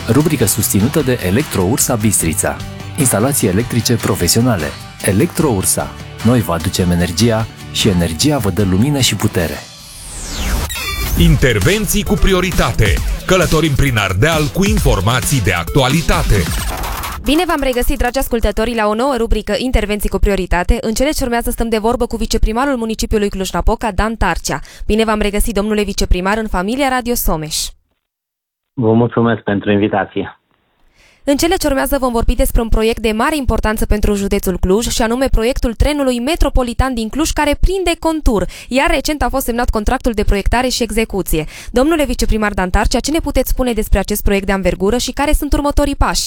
rubrică susținută de Electro-Ursa Bistrița. Instalații electrice profesionale. Electro-Ursa. Noi vă aducem energia și energia vă dă lumină și putere. Intervenții cu prioritate. Călătorim prin Ardeal cu informații de actualitate. Bine v-am regăsit, dragi ascultători, la o nouă rubrică Intervenții cu prioritate. În cele ce urmează stăm de vorbă cu viceprimarul municipiului Cluj-Napoca, Dan Tarcea. Bine v-am regăsit, domnule viceprimar, în familia Radio Someș. Vă mulțumesc pentru invitație. În cele ce urmează vom vorbi despre un proiect de mare importanță pentru județul Cluj, și anume proiectul trenului metropolitan din Cluj, care prinde contur, iar recent a fost semnat contractul de proiectare și execuție. Domnule viceprimar Dan Tarcea, ce ne puteți spune despre acest proiect de anvergură și care sunt următorii pași?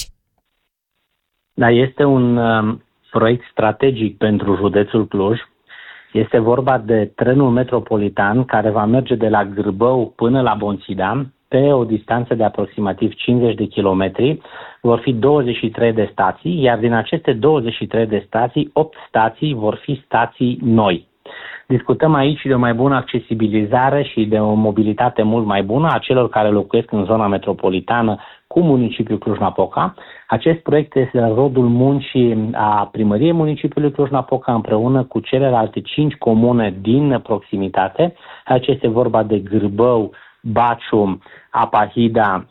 Da, este un proiect strategic pentru județul Cluj. Este vorba de trenul metropolitan care va merge de la Gârbău până la Bonțida, pe o distanță de aproximativ 50 de kilometri. Vor fi 23 de stații, iar din aceste 23 de stații, 8 stații vor fi stații noi. Discutăm aici de o mai bună accesibilizare și de o mobilitate mult mai bună a celor care locuiesc în zona metropolitană cu municipiul Cluj-Napoca. Acest proiect este rodul muncii a primăriei municipiului Cluj-Napoca împreună cu celelalte 5 comune din proximitate. Aici este vorba de Gârbău, Baciu, Apahida,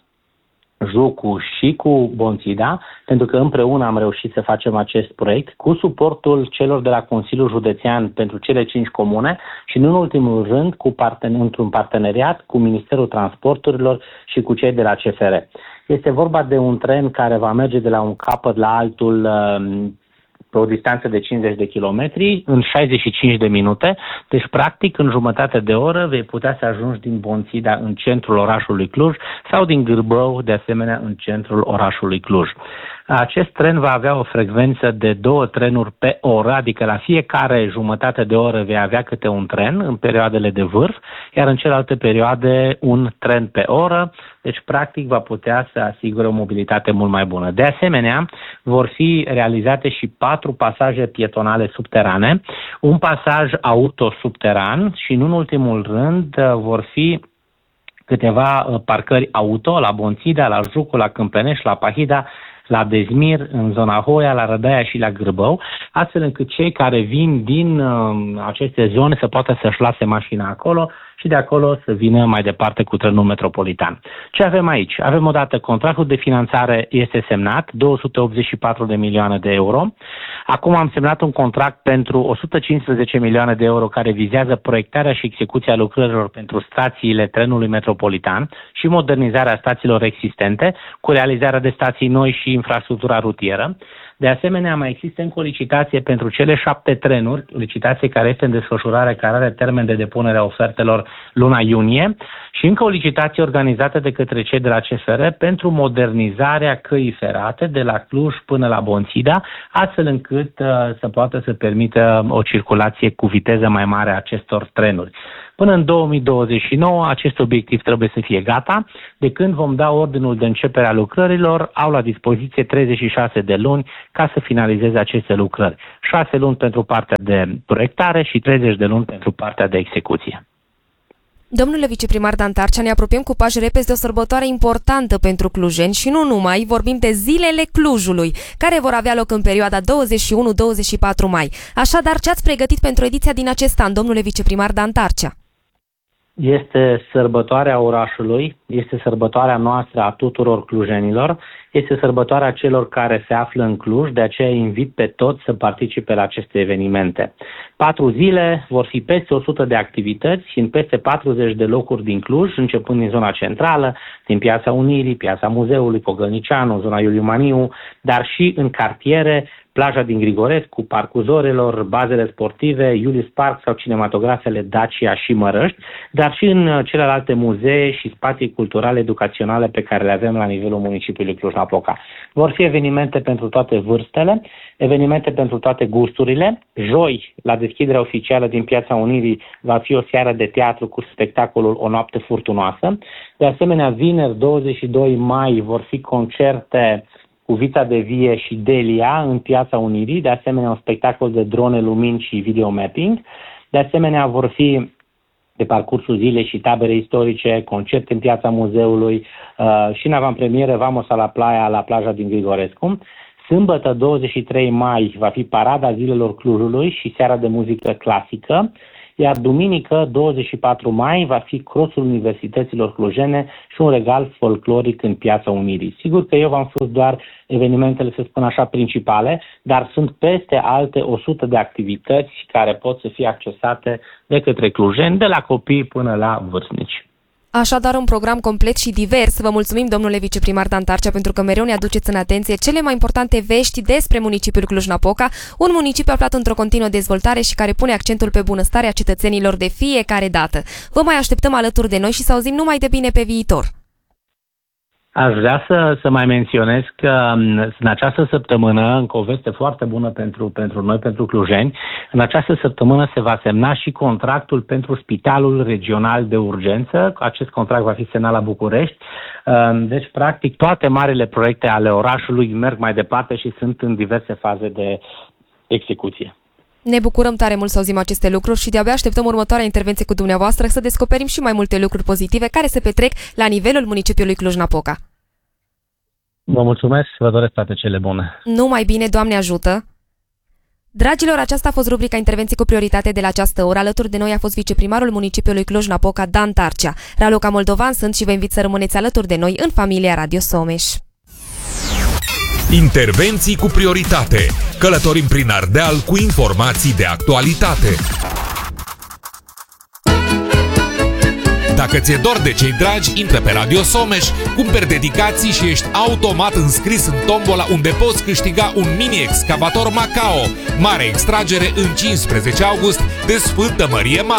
Jucu și cu Bonțida, pentru că împreună am reușit să facem acest proiect cu suportul celor de la Consiliul Județean pentru cele 5 comune și, în ultimul rând, într-un parteneriat cu Ministerul Transporturilor și cu cei de la CFR. Este vorba de un tren care va merge de la un capăt la altul pe o distanță de 50 de kilometri în 65 de minute, deci practic în jumătate de oră vei putea să ajungi din Bonțida în centrul orașului Cluj sau din Gârbău, de asemenea, în centrul orașului Cluj. Acest tren va avea o frecvență de 2 trenuri pe oră, adică la fiecare jumătate de oră vei avea câte un tren în perioadele de vârf, iar în celelalte perioade un tren pe oră, deci practic va putea să asigure o mobilitate mult mai bună. De asemenea, vor fi realizate și 4 pasaje pietonale subterane, un pasaj auto subteran și, în ultimul rând, vor fi câteva parcări auto la Bonțida, la Jucu, la Câmpenești, la Pahida, la Dezmir, în zona Hoia, la Rădaia și la Gârbău, astfel încât cei care vin din aceste zone să poată să-și lase mașina acolo și de acolo să vină mai departe cu trenul metropolitan. Ce avem aici? Avem odată contractul de finanțare este semnat, 284 de milioane de euro. Acum am semnat un contract pentru 115 milioane de euro care vizează proiectarea și execuția lucrărilor pentru stațiile trenului metropolitan și modernizarea stațiilor existente cu realizarea de stații noi și infrastructura rutieră. De asemenea, mai există încă o licitație pentru cele 7 trenuri, licitație care este în desfășurare, care are termen de depunere a ofertelor luna iunie, și încă o licitație organizată de către cei de la CFR pentru modernizarea căii ferate de la Cluj până la Bonțida, astfel încât să poată să permită o circulație cu viteză mai mare a acestor trenuri. Până în 2029 acest obiectiv trebuie să fie gata. De când vom da ordinul de începere a lucrărilor, au la dispoziție 36 de luni ca să finalizeze aceste lucrări. 6 luni pentru partea de proiectare și 30 de luni pentru partea de execuție. Domnule viceprimar Dan Tarcea, ne apropiem cu pași repezi de o sărbătoare importantă pentru clujeni și nu numai, vorbim de Zilele Clujului, care vor avea loc în perioada 21-24 mai. Așadar, ce ați pregătit pentru ediția din acest an, domnule viceprimar Dan Tarcea? Este sărbătoarea orașului, este sărbătoarea noastră a tuturor clujenilor, este sărbătoarea celor care se află în Cluj, de aceea invit pe toți să participe la aceste evenimente. 4 zile vor fi peste 100 de activități în peste 40 de locuri din Cluj, începând din zona centrală, din Piața Unirii, Piața Muzeului, Pogălnicianu, zona Iuliu Maniu, dar și în cartiere, plaja din Grigorescu, Parcul Zorelor, bazele sportive, Iulius Park sau cinematografele Dacia și Mărăști, dar și în celelalte muzee și spații culturale educaționale pe care le avem la nivelul municipiului Cluj-Napoca. Vor fi evenimente pentru toate vârstele, evenimente pentru toate gusturile. Joi, la deschiderea oficială din Piața Unirii, va fi o seară de teatru cu spectacolul O noapte furtunoasă. De asemenea, vineri, 22 mai, vor fi concerte cu Vița de Vie și Delia în Piața Unirii, de asemenea un spectacol de drone, lumini și videomapping. De asemenea vor fi pe parcursul zilei și tabere istorice, concerte în Piața Muzeului, și în avantpremieră Vamos a la Playa, la plaja din Grigorescu. Sâmbătă, 23 mai, va fi Parada Zilelor Clujului și seara de muzică clasică, iar duminică, 24 mai, va fi Crossul Universităților Clujene și un regal folcloric în Piața Unirii. Sigur că eu v-am spus doar evenimentele, să spun așa, principale, dar sunt peste alte 100 de activități care pot să fie accesate de către clujeni, de la copii până la vârstnici. Așadar, un program complet și divers. Vă mulțumim, domnule viceprimar Dan Tarcea, pentru că mereu ne aduceți în atenție cele mai importante vești despre municipiul Cluj-Napoca, un municipiu aflat într-o continuă dezvoltare și care pune accentul pe bunăstarea cetățenilor de fiecare dată. Vă mai așteptăm alături de noi și să auzim numai de bine pe viitor. Aș vrea să mai menționez că în această săptămână, încă o veste foarte bună pentru noi, pentru clujeni, în această săptămână se va semna și contractul pentru Spitalul Regional de Urgență. Acest contract va fi semnat la București. Deci, practic, toate marile proiecte ale orașului merg mai departe și sunt în diverse faze de execuție. Ne bucurăm tare mult să auzim aceste lucruri și de-abia așteptăm următoarea intervenție cu dumneavoastră să descoperim și mai multe lucruri pozitive care se petrec la nivelul municipiului Cluj-Napoca. Vă mulțumesc și vă doresc toate cele bune. Numai bine, Doamne ajută! Dragilor, aceasta a fost rubrica Intervenții cu prioritate de la această oră. Alături de noi a fost viceprimarul municipiului Cluj-Napoca, Dan Tarcea. Raluca Moldovan sunt și vă invit să rămâneți alături de noi în familia Radio Someș. Intervenții cu prioritate. Călătorim prin Ardeal cu informații de actualitate. Dacă ți-e dor de cei dragi, intră pe Radio Someș, cumperi dedicații și ești automat înscris în tombola unde poți câștiga un mini-excavator Macao. Mare extragere în 15 august de Sfântă Mărie Mare.